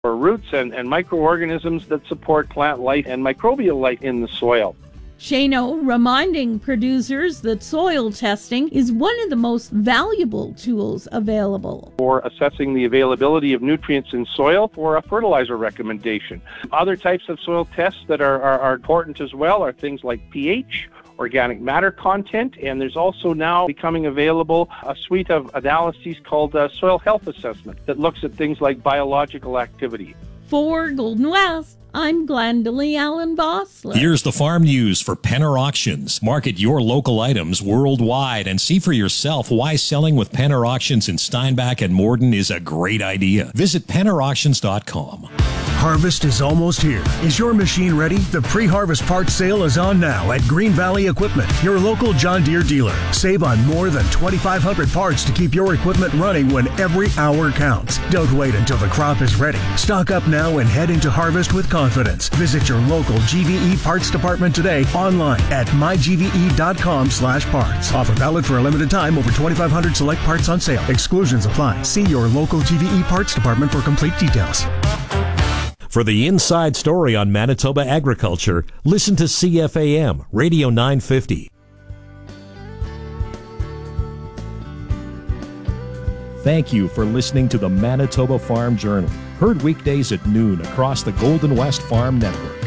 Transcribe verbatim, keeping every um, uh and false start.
for roots and, and microorganisms that support plant life and microbial life in the soil. Shano reminding producers that soil testing is one of the most valuable tools available for assessing the availability of nutrients in soil for a fertilizer recommendation. Other types of soil tests that are, are, are important as well are things like pH, organic matter content, and there's also now becoming available a suite of analyses called uh, soil health assessment that looks at things like biological activity. For Golden West, I'm Glendalee Allen Bossler. Here's the farm news for Penner Auctions. Market your local items worldwide and see for yourself why selling with Penner Auctions in Steinbach and Morden is a great idea. Visit penner auctions dot com. Harvest is almost here. Is your machine ready? The pre-harvest parts sale is on now at Green Valley Equipment, your local John Deere dealer. Save on more than twenty-five hundred parts to keep your equipment running when every hour counts. Don't wait until the crop is ready. Stock up now and head into harvest with confidence. Visit your local G V E parts department today online at my g v e dot com slash parts. Offer valid for a limited time. Over twenty-five hundred select parts on sale. Exclusions apply. See your local G V E parts department for complete details. For the inside story on Manitoba agriculture, listen to C F A M Radio nine fifty. Thank you for listening to the Manitoba Farm Journal, heard weekdays at noon across the Golden West Farm Network.